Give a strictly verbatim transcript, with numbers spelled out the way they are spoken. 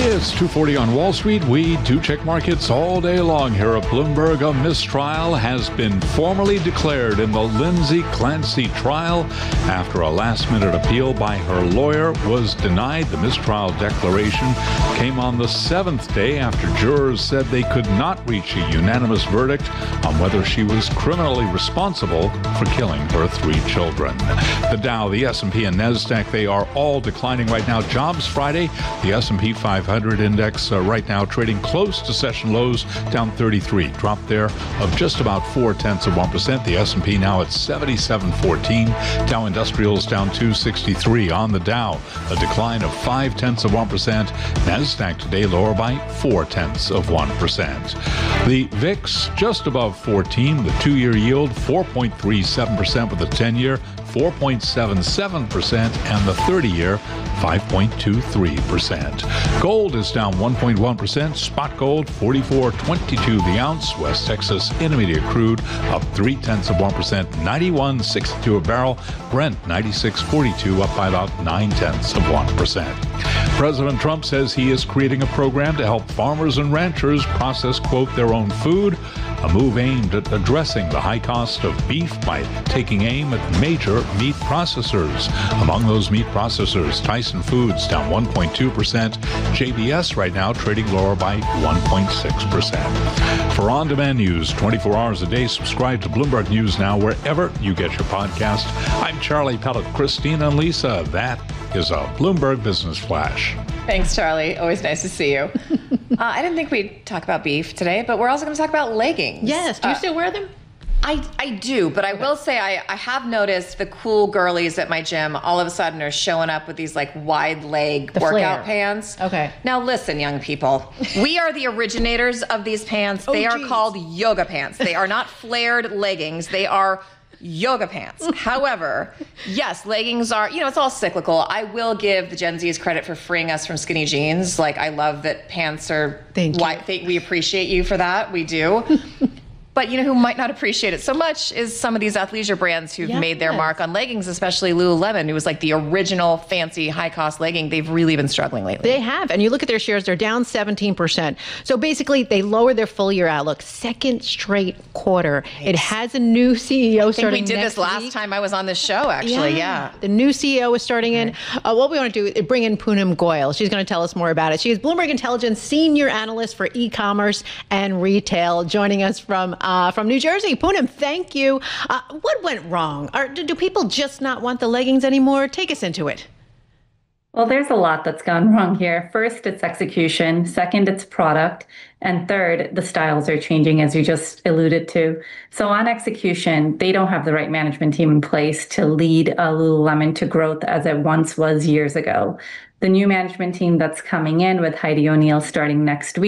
It's two forty on Wall Street. We do check markets all day long here at Bloomberg. A mistrial has been formally declared in the Lindsay Clancy trial after a last-minute appeal by her lawyer was denied. The mistrial declaration came on the seventh day after jurors said they could not reach a unanimous verdict on whether she was criminally responsible for killing her three children. The Dow, the S and P, and NASDAQ, they are all declining right now. Jobs Friday, the S and P five hundred index uh, right now trading close to session lows, down thirty-three. Drop there of just about four tenths of one percent. The S and P now at seventy-seven fourteen. Dow Industrials down two sixty-three on the Dow, a decline of five tenths of one percent. NASDAQ today lower by four tenths of one percent. The V I X just above fourteen. The two-year yield four point three seven percent with the ten-year four point seven seven percent, and the thirty-year five point two three percent. Gold is down one point one percent. Spot gold forty-four twenty-two the ounce. West Texas Intermediate crude up three tenths of one percent, ninety-one sixty-two a barrel. Brent ninety-six forty-two, up by about nine tenths of one percent. President Trump says he is creating a program to help farmers and ranchers process, quote, their own food, a move aimed at addressing the high cost of beef by taking aim at major meat processors. Among those meat processors, Tyson Foods down one point two percent. J B S right now trading lower by one point six percent. For on-demand news twenty-four hours a day, subscribe to Bloomberg News Now wherever you get your podcast. I'm Charlie Pellet, Christine and Lisa. That is a Bloomberg Business Flash. Thanks, Charlie. Always nice to see you. uh, I didn't think we'd talk about beef today, but we're also going to talk about leggings. Yes. Do you uh, still wear them? I, I do, but I will say I, I have noticed the cool girlies at my gym all of a sudden are showing up with these like wide leg The workout flare. pants. Okay. Now listen, young people, we are the originators of these pants. Oh, they are geez. called yoga pants. They are not flared leggings. They are yoga pants. However, yes, leggings are, you know, it's all cyclical. I will give the Gen Zs credit for freeing us from skinny jeans. Like, I love that pants are, Thank you. why, they, we appreciate you for that. We do. But you know who might not appreciate it so much is some of these athleisure brands who've Yes. made their mark on leggings, especially Lululemon, who was like the original fancy high-cost legging. They've really been struggling lately. They have. And you look at their shares, they're down seventeen percent. So basically, they lowered their full year outlook. Second straight quarter. It has a new C E O I think starting we did next this last week. time I was on this show, actually. Yeah. The new C E O is starting in. Uh, what we want to do is bring in Poonam Goyal. She's going to tell us more about it. She is Bloomberg Intelligence Senior Analyst for E-commerce and Retail, joining us from uh, from New Jersey. Poonam, thank you. Uh, what went wrong? Are, do, do people just not want the leggings anymore? Take us into it. Well, there's a lot that's gone wrong here. First, it's execution. Second, it's product. And third, the styles are changing, as you just alluded to. So on execution, they don't have the right management team in place to lead uh, Lululemon to growth as it once was years ago. The new management team that's coming in with Heidi O'Neill starting next week